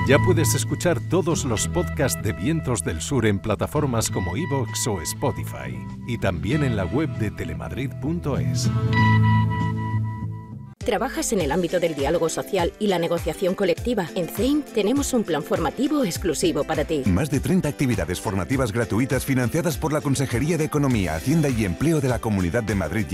Ya puedes escuchar todos los podcasts de Vientos del Sur en plataformas como iVoox o Spotify y también en la web de telemadrid.es. ¿Trabajas en el ámbito del diálogo social y la negociación colectiva? En CEIM tenemos un plan formativo exclusivo para ti. Más de 30 actividades formativas gratuitas financiadas por la Consejería de Economía, Hacienda y Empleo de la Comunidad de Madrid.